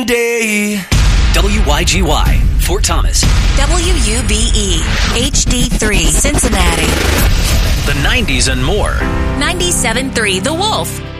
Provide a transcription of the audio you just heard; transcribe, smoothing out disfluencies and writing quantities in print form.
day. WYGY, Fort Thomas. WUBE, HD3, Cincinnati. The 90s and more. 97.3, The Wolf.